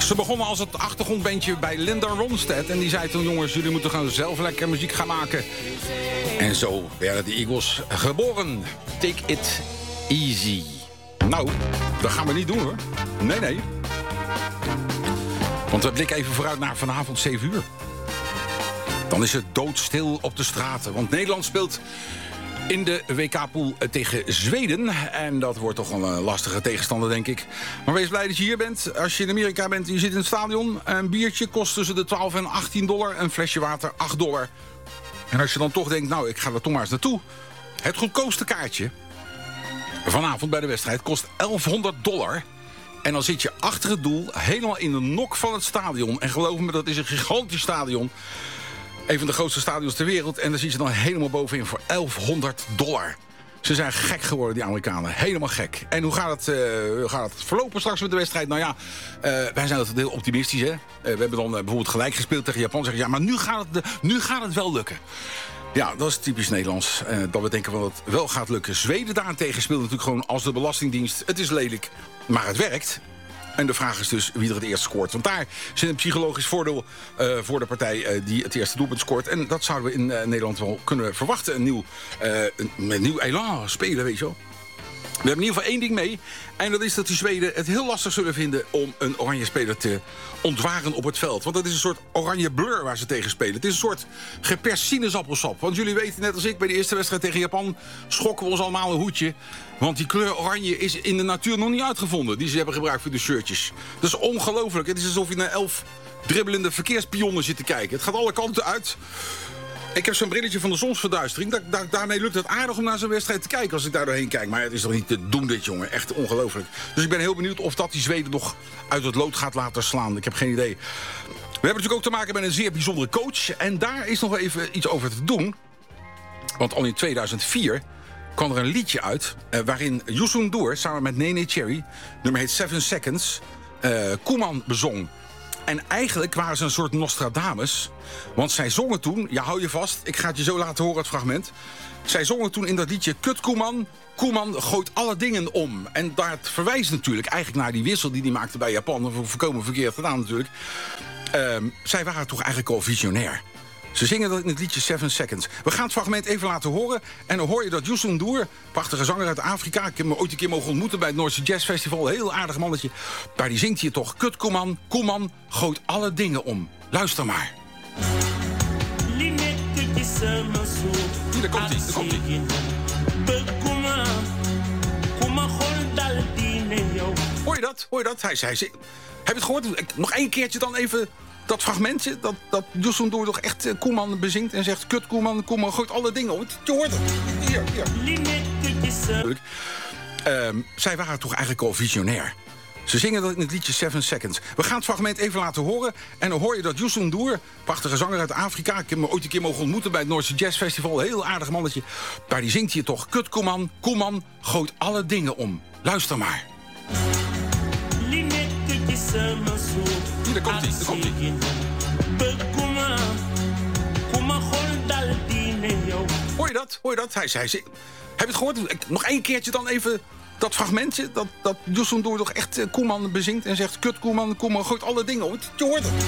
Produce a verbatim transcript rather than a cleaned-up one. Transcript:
Ze begonnen als het achtergrondbandje bij Linda Ronstadt. En die zei toen, jongens, jullie moeten gaan zelf lekker muziek gaan maken. En zo werden de Eagles geboren. Take it easy. Nou, dat gaan we niet doen, hoor. Nee, nee. Want we blikken even vooruit naar vanavond zeven uur. Dan is het doodstil op de straten. Want Nederland speelt in de W K-pool tegen Zweden. En dat wordt toch wel een lastige tegenstander, denk ik. Maar wees blij dat je hier bent. Als je in Amerika bent en je zit in het stadion. Een biertje kost tussen de twaalf en achttien dollar. Een flesje water acht dollar. En als je dan toch denkt, nou, ik ga er toch maar eens naartoe. Het goedkoopste kaartje vanavond bij de wedstrijd kost elfhonderd dollar. En dan zit je achter het doel, helemaal in de nok van het stadion. En geloof me, dat is een gigantisch stadion. Een van de grootste stadions ter wereld. En daar zit je dan helemaal bovenin voor elfhonderd dollar. Ze zijn gek geworden, die Amerikanen. Helemaal gek. En hoe gaat het, uh, hoe gaat het verlopen straks met de wedstrijd? Nou ja, uh, wij zijn altijd heel optimistisch, hè. Uh, we hebben dan uh, bijvoorbeeld gelijk gespeeld tegen Japan. Zeggen ja, maar nu gaat het, de, nu gaat het wel lukken. Ja, dat is typisch Nederlands. Uh, dat we denken dat het wel gaat lukken. Zweden daarentegen speelt natuurlijk gewoon als de Belastingdienst. Het is lelijk, maar het werkt. En de vraag is dus wie er het eerst scoort. Want daar zit een psychologisch voordeel uh, voor de partij uh, die het eerste doelpunt scoort. En dat zouden we in uh, Nederland wel kunnen verwachten. Een nieuw, uh, een, een nieuw elan spelen, weet je wel. We hebben in ieder geval één ding mee. En dat is dat die Zweden het heel lastig zullen vinden om een oranje speler te ontwaren op het veld. Want dat is een soort oranje blur waar ze tegen spelen. Het is een soort geperst sinaasappelsap. Want jullie weten, net als ik, bij de eerste wedstrijd tegen Japan schokken we ons allemaal een hoedje. Want die kleur oranje is in de natuur nog niet uitgevonden. Die ze hebben gebruikt voor de shirtjes. Dat is ongelooflijk. Het is alsof je naar elf dribbelende verkeerspionnen zit te kijken. Het gaat alle kanten uit. Ik heb zo'n brilletje van de zonsverduistering. Da- da- daarmee lukt het aardig om naar zo'n wedstrijd te kijken als ik daar doorheen kijk. Maar het is toch niet te doen dit, jongen. Echt ongelooflijk. Dus ik ben heel benieuwd of dat die Zweden nog uit het lood gaat laten slaan. Ik heb geen idee. We hebben natuurlijk ook te maken met een zeer bijzondere coach. En daar is nog even iets over te doen. Want al in tweeduizend vier kwam er een liedje uit Uh, waarin Youssou N'Dour samen met Nene Cherry, nummer heet Seven Seconds, uh, Koeman bezong. En eigenlijk waren ze een soort Nostradamus. Want zij zongen toen, ja, hou je vast, ik ga het je zo laten horen, het fragment. Zij zongen toen in dat liedje, kut Koeman, Koeman gooit alle dingen om. En daar verwijst natuurlijk eigenlijk naar die wissel die hij maakte bij Japan. Voorkomen verkeerd gedaan natuurlijk. Uh, zij waren toch eigenlijk al visionair. Ze zingen dat in het liedje Seven Seconds. We gaan het fragment even laten horen. En dan hoor je dat Youssou N'Dour, prachtige zanger uit Afrika, ik heb hem ooit een keer mogen ontmoeten bij het Noordse Jazz Festival. Heel aardig mannetje. Maar die zingt hier toch, kut Koeman, Koeman gooit alle dingen om. Luister maar. Hier, daar komt hij, daar komt hij. Hoor je dat? Hoor je dat? Hij zei, heb je het gehoord? Nog één keertje dan even dat fragmentje, dat, dat Youssou N'Dour toch echt uh, Koeman bezingt en zegt, kut Koeman, Koeman gooit alle dingen om. Je hoort het. Hier, hier. Uh, zij waren toch eigenlijk al visionair. Ze zingen dat in het liedje Seven Seconds. We gaan het fragment even laten horen. En dan hoor je dat Youssou N'Dour, prachtige zanger uit Afrika, ik heb hem ooit een keer mogen ontmoeten bij het Noordse Jazz Festival. Heel aardig mannetje. Maar die zingt hier toch, kut Koeman, Koeman gooit alle dingen om. Luister maar. Hier, daar komt hij, daar komt hij. Hoor je dat? Hoor je dat? Hij zei, heb je het gehoord? Nog één keertje dan even dat fragmentje, dat, dat Youssou N'Dour toch echt Koeman bezingt en zegt, kut Koeman, Koeman gooit alle dingen om. Je hoort het.